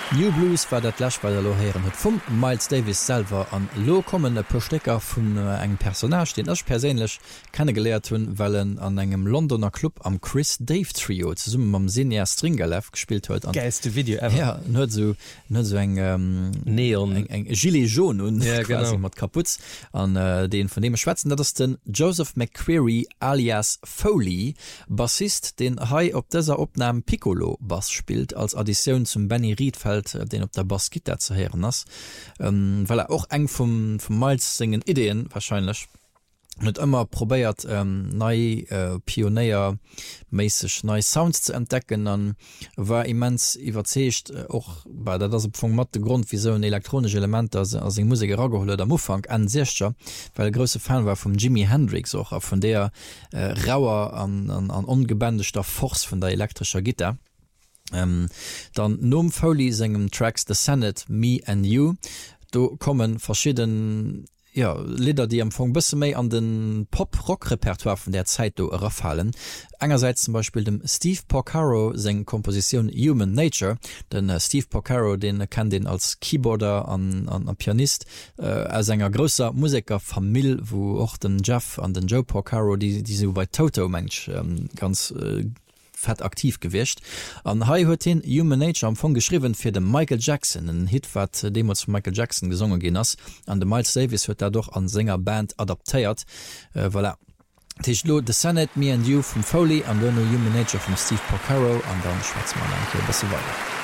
New Blues war dat Lasch bei der Loheieren huet vum Miles Davis selber an lo kommen e Prostecker vun eng Personage, den ech perélech kennengeleert hunn, wellen an engem Londoner Club am Chris Dave Trio ze summmen am Senior Stringerlef gespielt huet an geiste Video ja, so eng Neon eng Gilet jaune und ja, mat Kaputz an den von dem Schwetzen, dat den Joseph McQuarrie alias Foley, Bassist, den Hai op dieser Opnahme Piccolo Bass spielt als Addition zum Benny Riedfeld, den op der Bassgitter zu hören ass, weil auch eng vom Miles singen Ideen wahrscheinlich mit immer probiert pioniermäßig neue Sounds zu entdecken, dann war immens überzecht auch bei der das matte Grund wie so ein elektronische Element als Musik rageholt am Anfang an sehr, weil der größte Fan war von Jimi Hendrix auch von der rauer an ungebändigter Force von der elektrischer Gitter. Dann Nom Foley singem Tracks The Senate, Me and You, do kommen verschieden Lieder, die am Anfang bisschen mehr an den Pop-Rock-Repertoire von der Zeit erfallen. Einerseits zum Beispiel dem Steve Porcaro seine Komposition Human Nature, denn Steve Porcaro, den kennt den als Keyboarder an Pianist, als einer größer Musikerfamilie, wo auch den Jeff an den Joe Porcaro, die so bei Toto Mensch ganz fett aktiv gewischt. An Hai huet den Human Nature am Fong geschrieben fir den Michael Jackson, en Hit wat demals von Michael Jackson gesungen gin ass. An de Miles Davis huet er doch an Sängerband adaptéiert. Voilà. Tech lo The Senate, Me and You vum Foley an Human Nature vum Steve Porcaro an dann Schwarzmann enke besse weiter.